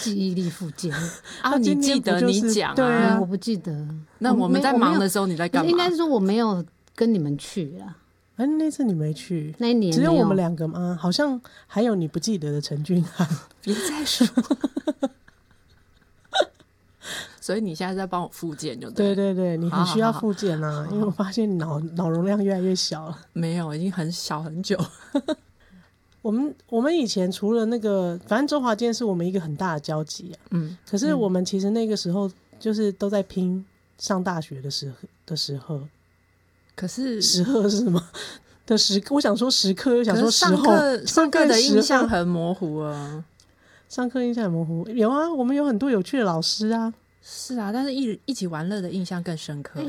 记忆力复健啊，你记得你讲对啊， 我不记得。 那我们在忙的时候你在干嘛？ 应该是说我没有跟你们去啊。 那次你没去， 那一年只有我们2个吗？好像还有你不记得的陈俊翰。 别再说。所以你现在在帮我复健就对。 对对对，你很需要复健啊，因为我发现你脑容量越来越小了。 没有，已经很小很久。 我们以前除了那个，反正中华健是我们一个很大的交集啊。可是我们其实那个时候就是都在拼上大学的时候。 可是时刻是什么的时？我想说时刻，又想说时候。 上课的印象很模糊啊。 上课印象很模糊，有啊，我们有很多有趣的老师啊。 是啊，但是一起玩乐的印象更深刻。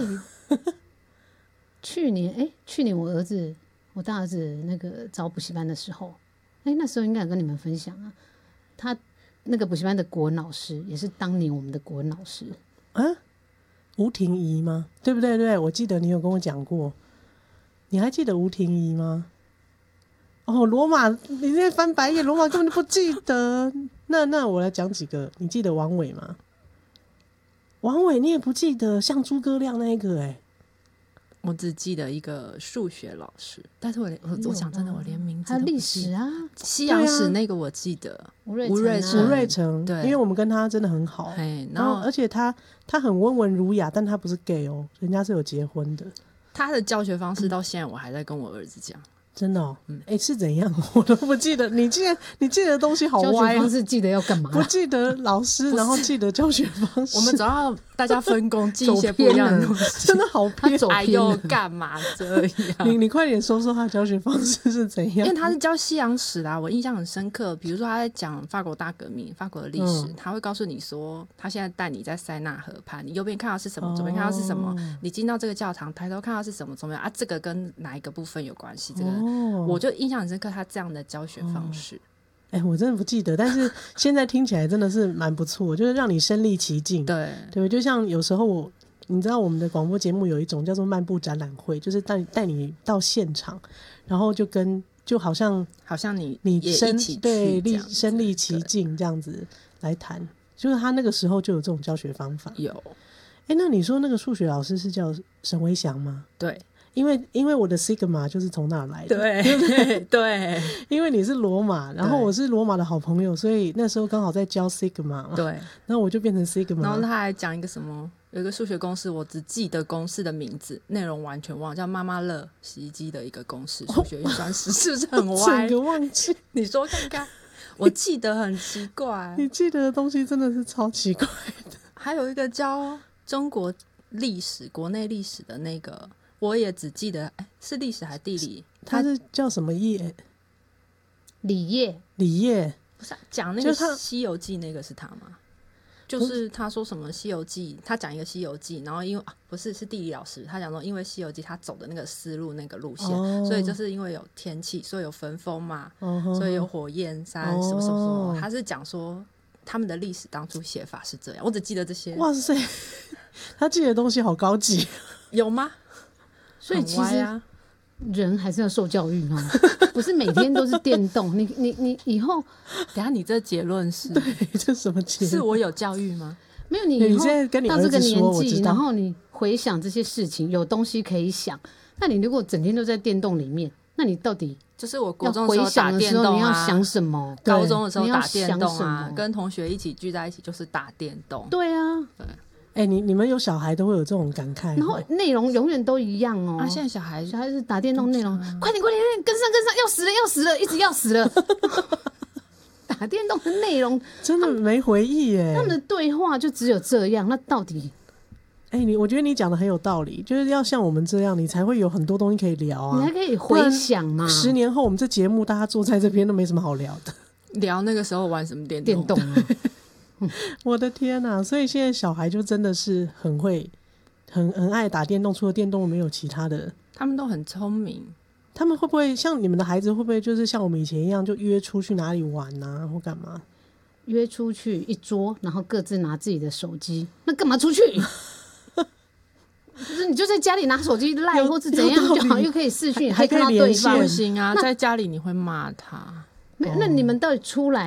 去年我大儿子那个找补习班的时候，那时候应该有跟你们分享啊，他那个补习班的国文老师也是当年我们的国文老师啊。吴婷怡吗？对不对？对，我记得你有跟我讲过。你还记得吴婷怡吗？哦，罗马，你在翻白眼，罗马根本就不记得。那我来讲几个，你记得王伟吗？王伟你也不记得，像诸葛亮那一个我只记得一个数学老师，但是我讲真的，我连名字还有历都不记得。 史啊， 西洋史那个我记得， 吴瑞成， 对， 因为我们跟他真的很好， 然后而且他很温文儒雅，但他不是 gay 哦，人家是有结婚的。 他的教学方式到现在我还在跟我儿子讲。 真的哦，是怎样？我都不记得。你记得的东西好歪。 教学方式记得要干嘛？ 不记得老师，然后记得教学方式。 我们总要大家分工，记一些不一样的东西。 真的好偏， 哎呦， 干嘛这样？ 你快点说说他的教学方式是怎样？ 因为他是教西洋史啦，我印象很深刻。比如说他在讲法国大革命、法国的历史，他会告诉你说，他现在带你在塞纳河畔，你右边看到是什么，左边看到是什么，你进到这个教堂，抬头看到是什么，怎么样啊？这个跟哪一个部分有关系？这个我就印象很深刻，他这样的教学方式。 我真的不记得，但是现在听起来真的是蛮不错，就是让你身临其境。对，就像有时候你知道我们的广播节目有一种叫做漫步展览会，就是带你到现场，然后就好像你也一起对身临其境这样子来谈，就是他那个时候就有这种教学方法。 有。 那你说那个数学老师是叫沈维祥吗？ 对。 因为我的 Sigma 就是从那儿来的， 对， 因为你是罗马，然后我是罗马的好朋友，所以那时候刚好在教 Sigma 嘛， 对， 然后我就变成 Sigma， 然后他还讲一个什么，有一个数学公式，我只记得公式的名字，内容完全忘了，叫妈妈乐洗衣机的一个公式，数学运算式，是不是很歪？ 整个忘记， 你说看看，我记得很奇怪， 你记得的东西真的是超奇怪的。 还有一个教中国历史、国内历史的那个。我也只记得，是历史还是地理？ 他是叫什么业？ 李业， 不是讲那个《西游记》那个是他吗？就是他说什么《西游记》，他讲一个《西游记》，然后因为不是地理老师，他讲说因为《西游记》他走的那个思路那个路线，所以就是因为有天气，所以有焚风嘛，所以有火焰山什么什么什么。他是讲说他们的历史当初写法是这样，我只记得这些。 哇塞，他记得东西好高级， 有吗？ 所以其实人还是要受教育哦，不是每天都是电动。你以后， 等一下你这结论是？ 对，这什么结论？ 是我有教育吗？ 没有，你以后到这个年纪， 然后你回想这些事情，有东西可以想。那你如果整天都在电动里面，那你到底就是我国中的时候打电动啊， 你要想什么？ 高中的时候打电动啊，跟同学一起聚在一起就是打电动。 对啊， 对。你们有小孩都会有这种感慨， 然后内容永远都一样哦。 现在小孩是打电动内容，快点跟上，要死了，一直要死了。打电动的内容真的没回忆耶， 他们的对话就只有这样，那到底？ 我觉得你讲的很有道理，就是要像我们这样，你才会有很多东西可以聊啊， 你还可以回想嘛。 10年后我们这节目大家坐在这边都没什么好聊的， 聊那个时候玩什么电动啊。 我的天啊，所以现在小孩就真的是很会很爱打电动，除了电动没有其他的。 他们都很聪明。 他们会不会像你们的孩子，会不会就是像我们以前一样，就约出去哪里玩啊或干嘛？ 约出去一桌，然后各自拿自己的手机，那干嘛出去？就是你就在家里拿手机赖或是怎样就好，又可以视讯，还看到对方。 不行啊，在家里你会骂他。 那你们到底出来